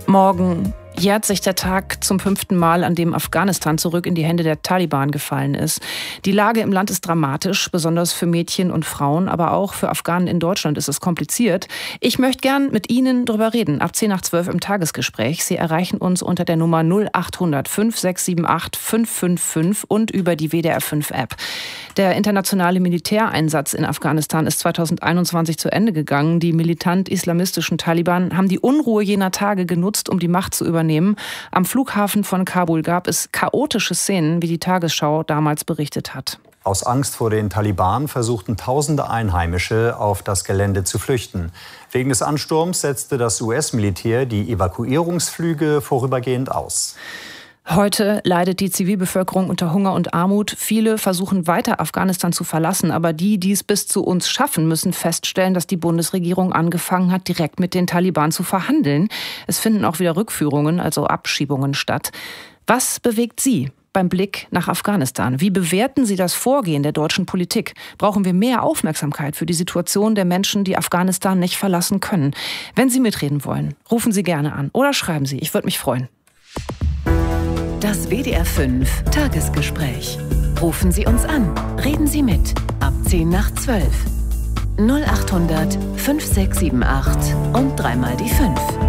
Morgen jährt sich der Tag zum 5. Mal, an dem Afghanistan zurück in die Hände der Taliban gefallen ist. Die Lage im Land ist dramatisch, besonders für Mädchen und Frauen, aber auch für Afghanen in Deutschland ist es kompliziert. Ich möchte gern mit Ihnen darüber reden, ab 10 nach 12 im Tagesgespräch. Sie erreichen uns unter der Nummer 0800 5678 555 und über die WDR 5 App. Der internationale Militäreinsatz in Afghanistan ist 2021 zu Ende gegangen. Die militant-islamistischen Taliban haben die Unruhe jener Tage genutzt, um die Macht zu übernehmen. Am Flughafen von Kabul gab es chaotische Szenen, wie die Tagesschau damals berichtet hat. Aus Angst vor den Taliban versuchten tausende Einheimische auf das Gelände zu flüchten. Wegen des Ansturms setzte das US-Militär die Evakuierungsflüge vorübergehend aus. Heute leidet die Zivilbevölkerung unter Hunger und Armut. Viele versuchen weiter Afghanistan zu verlassen, aber die es bis zu uns schaffen, müssen feststellen, dass die Bundesregierung angefangen hat, direkt mit den Taliban zu verhandeln. Es finden auch wieder Rückführungen, also Abschiebungen statt. Was bewegt Sie beim Blick nach Afghanistan? Wie bewerten Sie das Vorgehen der deutschen Politik? Brauchen wir mehr Aufmerksamkeit für die Situation der Menschen, die Afghanistan nicht verlassen können? Wenn Sie mitreden wollen, rufen Sie gerne an oder schreiben Sie. Ich würde mich freuen. Das WDR 5 Tagesgespräch. Rufen Sie uns an. Reden Sie mit. Ab 10 nach 12. 0800 5678 und dreimal die 5.